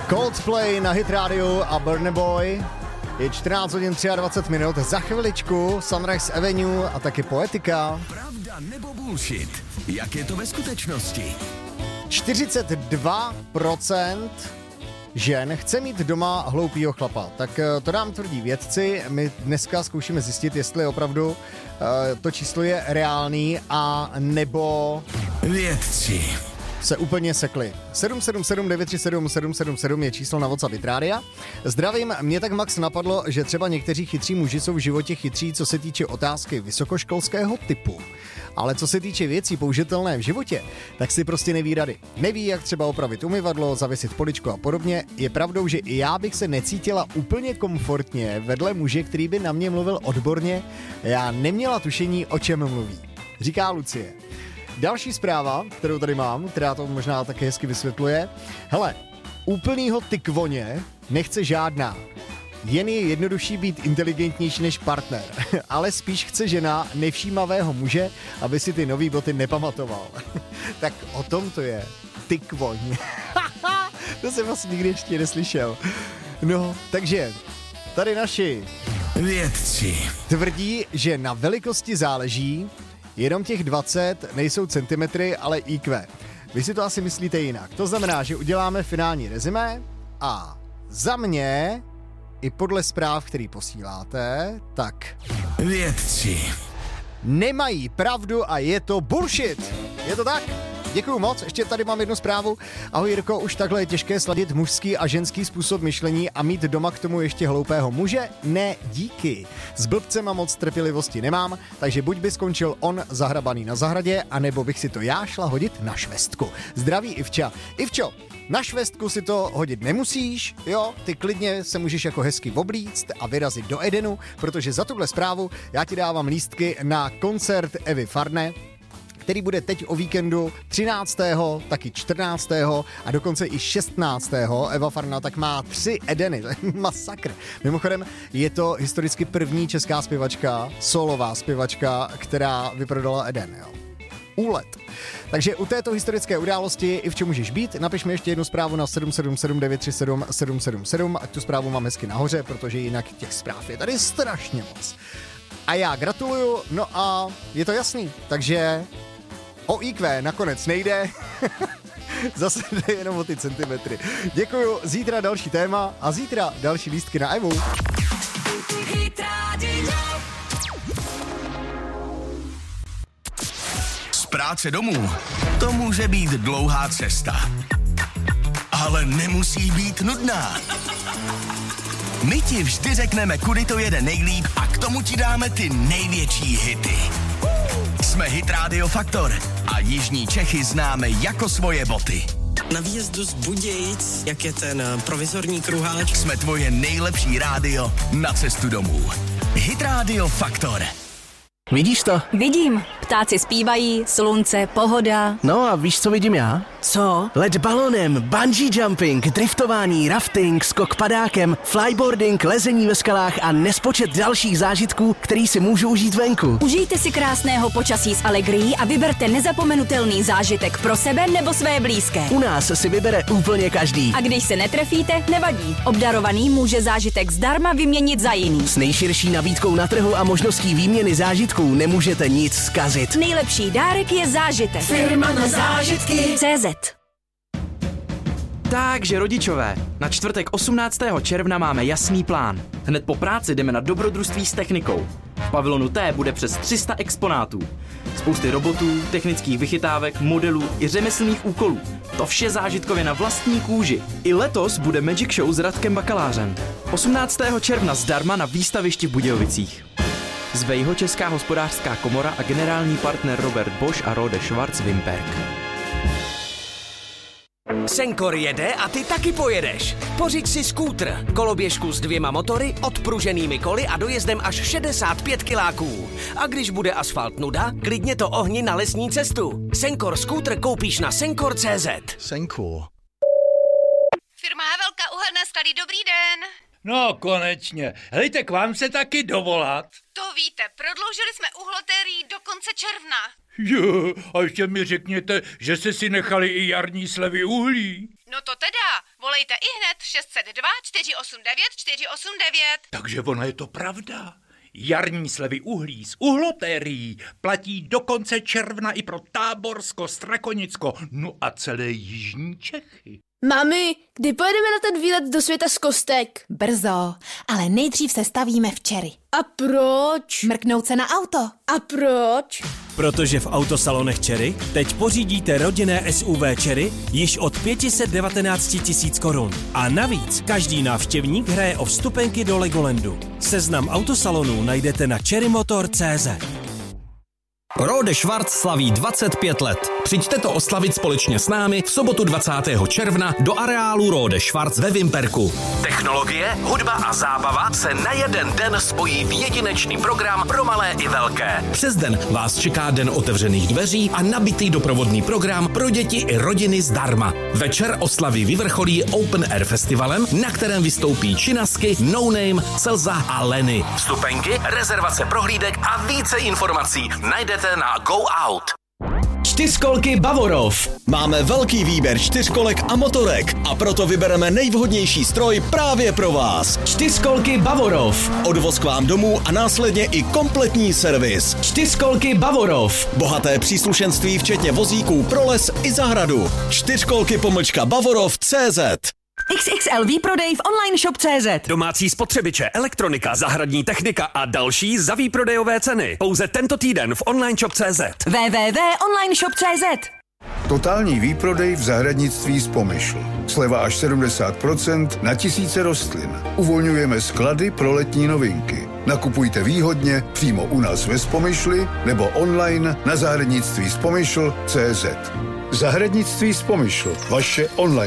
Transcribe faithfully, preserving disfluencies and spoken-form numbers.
Coldplay na Hit Radio a Burna Boy. Je čtrnáct hodin dvacet tři minut. Za chviličku Sunrise Avenue a taky Poetika. Pravda nebo bullshit? Jak je to ve skutečnosti? čtyřicet dva procent žen chce mít doma hloupýho chlapa. Tak to nám tvrdí vědci. My dneska zkoušíme zjistit, jestli opravdu uh, to číslo je reálný a nebo vědci se úplně sekli. sedm sedm sedm devět tři sedm sedm sedm sedm je číslo na WhatsApp Hit Rádia. Zdravím, mě tak Max napadlo, že třeba někteří chytří muži jsou v životě chytří, co se týče otázky vysokoškolského typu. Ale co se týče věcí použitelné v životě, tak si prostě neví rady. Neví, jak třeba opravit umyvadlo, zavěsit poličku a podobně. Je pravdou, že i já bych se necítila úplně komfortně vedle muže, který by na mě mluvil odborně. Já neměla tušení, o čem mluví. Říká Lucie. Další zpráva, kterou tady mám, která to možná taky hezky vysvětluje. Hele, úplnýho tykvoně nechce žádná. Jen je jednodušší být inteligentnější než partner. Ale spíš chce žena nevšímavého muže, aby si ty nový boty nepamatoval. Tak o tom to je. Tykvoň. To jsem vlastně nikdy ještě neslyšel. No, takže tady naši vědci tvrdí, že na velikosti záleží. Jenom těch dvacet nejsou centimetry, ale í kvé. Vy si to asi myslíte jinak. To znamená, že uděláme finální rezimé a za mě, i podle zpráv, který posíláte, tak vědci nemají pravdu a je to bullshit. Je to tak? Děkuju moc, ještě tady mám jednu zprávu. Ahoj Jirko, už takhle je těžké sladit mužský a ženský způsob myšlení a mít doma k tomu ještě hloupého muže? Ne, díky. S blbcema moc trpělivosti nemám, takže buď by skončil on zahrabaný na zahradě, anebo bych si to já šla hodit na švestku. Zdraví Ivča. Ivčo, na švestku si to hodit nemusíš, jo, ty klidně se můžeš jako hezky oblíct a vyrazit do Edenu, protože za tuhle zprávu já ti dávám lístky na koncert Evy Farné, který bude teď o víkendu třináctého, taky čtrnáctého a dokonce i šestnáctého Eva Farna tak má tři Edeny, masakr. Mimochodem je to historicky první česká zpěvačka, solová zpěvačka, která vyprodala Eden, jo. Úlet. Takže u této historické události i v čem můžeš být, napiš mi ještě jednu zprávu na sedm sedm sedm devět tři sedm sedm sedm sedm, ať tu zprávu mám hezky nahoře, protože jinak těch zpráv je tady strašně moc. A já gratuluju, no a je to jasný, takže o í kvé nakonec nejde, zase jde jenom o ty centimetry. Děkuju, zítra další téma a zítra další lístky na Evu. Z práce domů to může být dlouhá cesta, ale nemusí být nudná. My ti vždy řekneme, kudy to jede nejlíp a k tomu ti dáme ty největší hity. Jsme Hit Radio Faktor a jižní Čechy známe jako svoje boty. Na výjezdu z Budějic, jak je ten provizorní kruháč. Jsme tvoje nejlepší rádio na cestu domů. Hit Radio Faktor. Vidíš to? Vidím. Ptáci zpívají, slunce, pohoda. No a víš, co vidím já? Co? Let balonem, bungee jumping, driftování, rafting, skok padákem, flyboarding, lezení ve skalách a nespočet dalších zážitků, který si můžu užít venku. Užijte si krásného počasí s Allegrií a vyberte nezapomenutelný zážitek pro sebe nebo své blízké. U nás si vybere úplně každý. A když se netrefíte, nevadí. Obdarovaný může zážitek zdarma vyměnit za jiný. S nejširší nabídkou na trhu a možností výměny zážitků nemůžete nic zkazit. Nejlepší dárek je zážitek. Firma na zážitky. cé zet. Takže rodičové, na čtvrtek osmnáctého června máme jasný plán. Hned po práci jdeme na dobrodružství s technikou. V pavilonu T bude přes tři sta exponátů. Spousty robotů, technických vychytávek, modelů i řemeslných úkolů. To vše zážitkově na vlastní kůži. I letos bude Magic Show s Radkem Bakalářem. osmnáctého června zdarma na výstavišti v Budějovicích. Zve ho Česká hospodářská komora a generální partner Robert Bosch a Rode Schwarz Wimperk. Senkor jede a ty taky pojedeš. Pořiď si skútr, koloběžku s dvěma motory, odpruženými koly a dojezdem až šedesát pět kiláků. A když bude asfalt nuda, klidně to ohni na lesní cestu. Senkor skútr koupíš na senkor tečka cé zet. Senkor. Firma Havelka uhelné sklady, dobrý den. No, konečně. Hejte, k vám se taky dovolat. To víte, prodloužili jsme uhlotérii do konce června. Jo, a ještě mi řekněte, že jste si nechali i jarní slevy uhlí. No to teda, volejte volejte i hned šest set dva čtyři osm devět čtyři osm devět. Takže ono je to pravda. Jarní slevy uhlí z uhlotérií platí do konce června i pro Táborsko, Strakonicko, no a celé jižní Čechy. Mami, kdy pojedeme na ten výlet do světa z kostek? Brzo, ale nejdřív se stavíme včery. A proč? Mrknout se na auto. A proč? Protože v autosalonech Cherry teď pořídíte rodinné S U V Cherry již od pět set devatenáct tisíc korun. A navíc každý návštěvník hraje o vstupenky do Legolandu. Seznam autosalonů najdete na cherrymotor tečka cé zet. Rode Schwarz slaví dvacet pět let. Přijďte to oslavit společně s námi v sobotu dvacátého června do areálu Rode Schwarz ve Vimperku. Technologie, hudba a zábava se na jeden den spojí v jedinečný program pro malé i velké. Přes den vás čeká den otevřených dveří a nabitý doprovodný program pro děti i rodiny zdarma. Večer oslavy vyvrcholí Open Air festivalem, na kterém vystoupí Činasky, No Name, Selza a Lenny. Vstupenky, rezervace prohlídek a více informací najdete na Go Out. Čtyřkolky Bavorov. Máme velký výběr čtyřkolek a motorek a proto vybereme nejvhodnější stroj právě pro vás. Čtyřkolky Bavorov. Odvoz k vám domů a následně i kompletní servis. Čtyřkolky Bavorov. Bohaté příslušenství včetně vozíků pro les i zahradu. Čtyřkolky pomlčka Bavorov tečka cé zet. X X L výprodej v online shop tečka cé zet. Domácí spotřebiče, elektronika, zahradní technika a další za výprodejové ceny. Pouze tento týden v online shop tečka cé zet. w w w tečka online shop tečka cé zet. Totální výprodej v zahradnictví z Pomyšl. Sleva až sedmdesát procent na tisíce rostlin. Uvolňujeme sklady pro letní novinky. Nakupujte výhodně přímo u nás ve Spomyšli nebo online na zahradnictví z Pomyšl tečka cé zet. Zahradnictví z Pomyšl. Vaše online